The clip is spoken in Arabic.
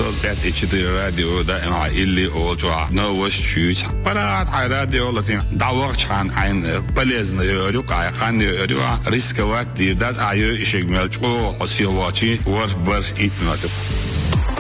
5.4 راديو دائما اللي أوجع نوش شوش برات على راديو لطين دعوة عن عين بلزنا يروق على خان يروق ريسكوات دي دات عيو إشيك ملجو حسيواتي وربر إتنادو